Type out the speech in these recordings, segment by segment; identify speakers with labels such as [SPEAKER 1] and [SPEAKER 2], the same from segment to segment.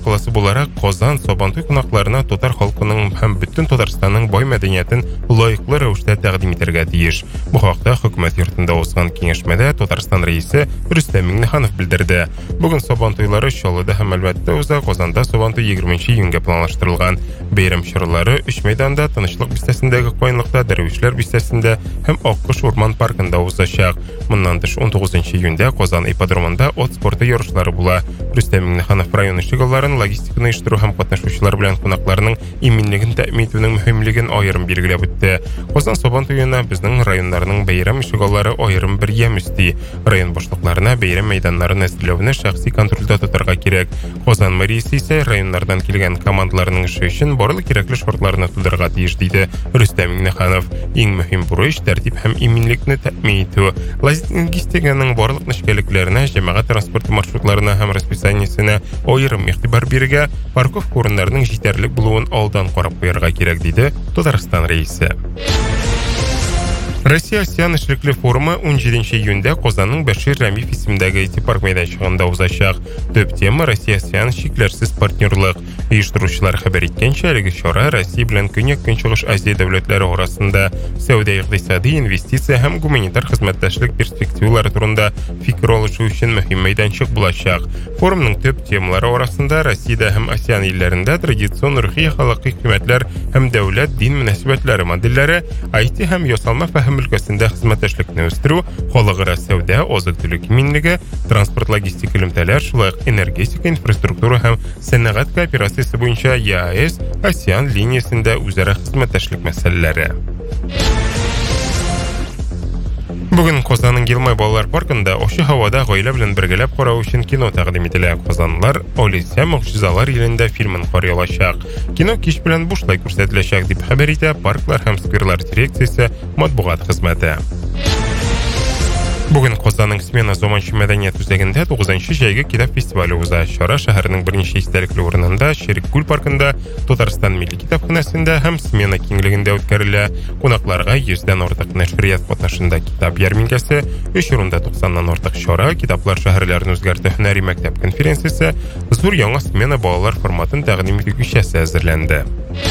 [SPEAKER 1] қаласы боларак Козан Сабантуй кунакларына Татар халкының һәм бүтән Татарстанның бай мәдәниятен лаеклы рәвештә тәкъдим итәргә тиеш. Бу хакта хөкүмәт йортында узган киңәшмәдә Татарстан рәисе Рөстәм Миңнеханов белдерде. Бүген Сабантуйлары Чаллыда һәм әлбәттә уза Казанда Сабантуй 20 июньгә планлаштырылган. Бәйрәм чаралары 3 мәйданда, Тынычлык бистәсендәге Кайнлыкта, Дәрвишләр бистәсендә һәм Аккош урман паркында узачак. Моннан тыш 19 июньдә Казан ипподромында от спорты ярышлары була. Рөстәм Миңнеханов район ишегалларын логистиканы оештыру һәм катнашучылар белән кунакларның иминлеген тәэмин итүнең мөһимлеген аерым билгеләп үтте. Казан Сабантуена безнең районнарның бәйрәм ишегаллары аерым бер ям өсти. Район башлыкларына бәйрәм мәйданнарын әзерләүне шәхси контрольдә тотарга кирәк. Казан мэриясе исә районнардан килгән командаларның эше өчен барлык кирәкле шартларны тудырырга тиеш диде Рөстәм Миңнеханов. Иң мөһим бурыч тәртип һәм иминлекне тәэмин итү. Логистиканың барлык нечкәлекләренә, җәмәгать транспорты маршрутларына һәм расписаниесенә аерым игътибар бирергә, парковка урыннарының җитәрлек булуын алдан карап куярга кирәк диде Татарстан рәисе. Россия-Асиан эшлекле форумы 17 июньдә Казанның Бәшир Рәмиев исемендәге IT-парк мәйданчыгында узачак. Төп тема Россия-Асиан шикләрсез партнерлык. Оештыручылар хәбәр иткәнчә, әлеге чара Россия белән Көньяк-Көнчыгыш Азия дәүләтләре арасында сәүдә-икътисади, инвестиция һәм гуманитар хезмәттәшлек перспективалары турында фикер алышу өчен мөһим мәйданчык булачак. Форумның төп темалары арасында Россиядә һәм Асиан илләрендә традицион рухи халыкый кыйммәтләр һәм дәүләт дин мөнәсәбәтләре модельләре, IT һәм ясалма өлкәсендә хезмәттәшлекне үстерү, халыкара сәүдә, азык-төлек иминлеге, транспорт логистика элемтәләр, шулай ук энергетика, инфраструктура һәм сәнәгать кооперациясе буенча ЕАЭС, Асиан линиясендә үзара хезмәттәшлек мәсьәләләре. Бүген Казанның Гилмай балалар паркында ошы һавада гаилә белән бергәләп карау өчен кино тәкъдим ителә. Казанлылар Алиса Могҗизалар илендә фильмын карый алачак. Кино кич белән бушлай күрсәтеләчәк дип хәбәр итә Парклар һәм скверлар дирекциясе матбугат хезмәте. Бүген Казанның Смена заманча мәдәният үзәгендә 9нчы җәйге китап фестивале уза. Чара шәһәрнең берничә истәлекле урынында, Шәрикүл паркында, Татарстан милли китапханәсендә һәм Смена киңлегендә үткәрелә. Кунакларга 100дән артык нәшрият катнашында китап ярминкәсе, 3 урында 90ннан артык чара, китаплар шәһәрләрен үзгәртү һөнәри мәктәп конференциясе, зур яңа Смена балалар форматын тәкъдим итү кичәсе әзерләнде.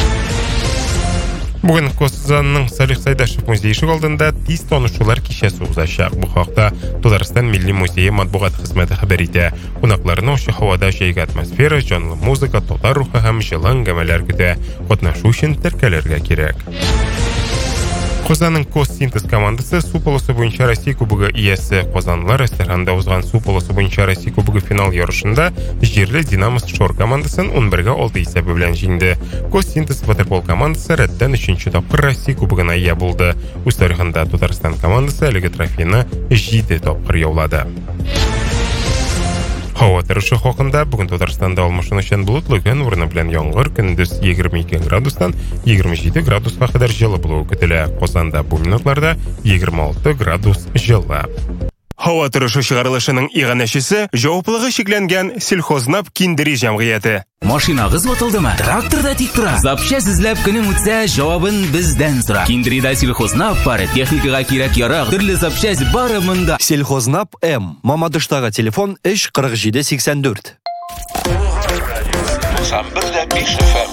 [SPEAKER 1] Бүген Казанның Салих Сайдашев музей ишек алдында тиз танышулар кичәсе узачак. Бу хакта Татарстан милли музее матбугат хезмәте хәбәр итә. Кунакларны ошы һавада җәйге атмосфера, җанлы музыка, татар рухы һәм җылы әңгәмәләр көтә. Катнашу өчен теркәләргә кирәк. Казанның Коссинтез командасы су полосы буенча Россия кубогы иясе. Казанлылар Әстерханда узган су полосы буенча Россия кубогы финал ярышында җирле Динамос Шор командасын 11-6 исәбе белән җиңде. Коссинтез футбол командасы рәттән 3нче тапкыр Россия кубогына ия булды. Үз тарихында Татарстан командасы әлеге трофейны 7 тапкыр яулады. Һава торышы хакында бүген Татарстанда алмашынучан болытлы көн урыны белән яңгыр, көндез 22 градустан 27 градуска кадәр җылы булуы көтелә. Казанда бу минутларда 26 градус җылы. Һава торышы чыгарылышының иганәчесе җаваплылыгы шикләнгән Сельхознап Киндери җәмгыяте.
[SPEAKER 2] Машинагыз ватылдымы? Тракторда тик тора. Запчасть эзләп көнең үтсә, җавабын бездән сора. Киндерида Сельхознап пары техникага кирәк ярак, төрле запчасть бары монда.
[SPEAKER 3] Сельхознап М. Мамадыштагы телефон 3 47 84.